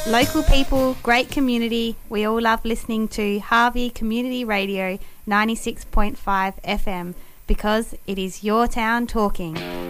Local people, great community. We all love listening to Harvey Community Radio 96.5 FM because it is your town talking.